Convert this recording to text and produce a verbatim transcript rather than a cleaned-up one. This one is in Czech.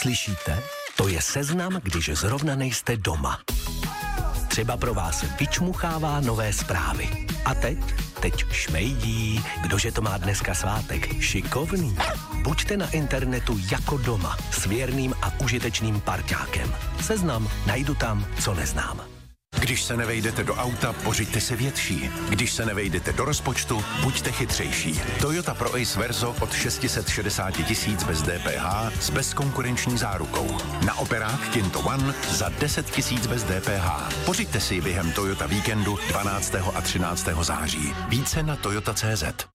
Slyšíte? To je seznam, když zrovna nejste doma. Třeba pro vás vyčmuchává nové zprávy. A teď? Teď šmejdí. Kdože to má dneska svátek? Šikovný. Buďte na internetu jako doma s věrným a užitečným parťákem. Seznam najdu tam, co neznám. Když se nevejdete do auta, pořiďte si větší. Když se nevejdete do rozpočtu, buďte chytřejší. Toyota Pro Ace Verso od šest set šedesát tisíc bez D P H s bezkonkurenční zárukou. Na operák Kinto One za deset tisíc bez D P H. Pořiďte si během Toyota víkendu dvanáctého a třináctého září. Více na toyota tečka cé zet.